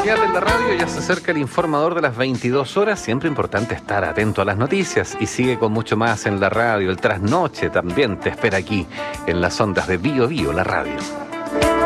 Quédate en la radio, ya se acerca el informador de las 22 horas. Siempre importante estar atento a las noticias y sigue con mucho más en la radio. El trasnoche también te espera aquí en las ondas de Bio Bio, la radio.